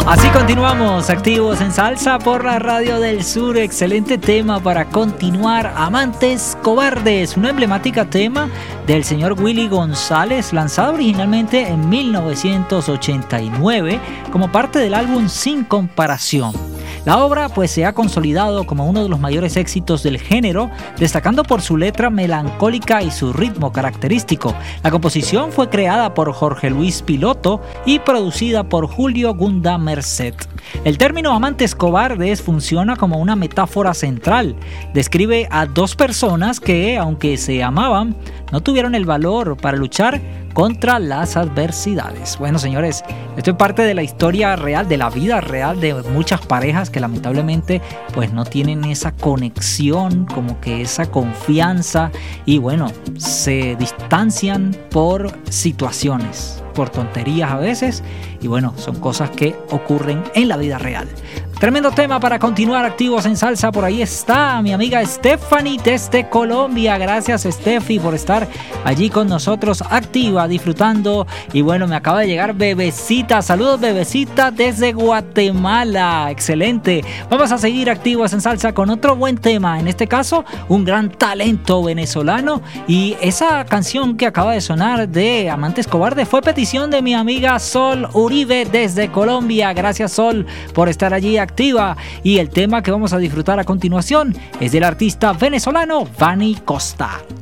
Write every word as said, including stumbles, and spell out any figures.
Así continuamos, activos en Salsa por la Radio del Sur. Excelente tema para continuar. Amantes Cobardes, un emblemático tema del señor Willy González, lanzado originalmente en mil novecientos ochenta y nueve como parte del álbum Sin Comparación. La obra pues se ha consolidado como uno de los mayores éxitos del género, destacando por su letra melancólica y su ritmo característico. La composición fue creada por Jorge Luis Piloto y producida por Julio Gunda Merced. El término amantes cobardes funciona como una metáfora central. Describe a dos personas que, aunque se amaban, no tuvieron el valor para luchar contra las adversidades. Bueno, señores, esto es parte de la historia real, de la vida real de muchas parejas que lamentablemente pues no tienen esa conexión, como que esa confianza, y bueno, se distancian por situaciones, por tonterías a veces, y bueno, son cosas que ocurren en la vida real. Tremendo tema para continuar activos en Salsa. Por ahí está mi amiga Stephanie desde Colombia. Gracias, Steffi, por estar allí con nosotros activa, disfrutando. Y bueno, me acaba de llegar Bebecita. Saludos, Bebecita, desde Guatemala. Excelente. Vamos a seguir activos en Salsa con otro buen tema. En este caso, un gran talento venezolano. Y esa canción que acaba de sonar de Amantes Cobardes fue petición de mi amiga Sol Uribe desde Colombia. Gracias, Sol, por estar allí activa. Y el tema que vamos a disfrutar a continuación es del artista venezolano Vani Costa.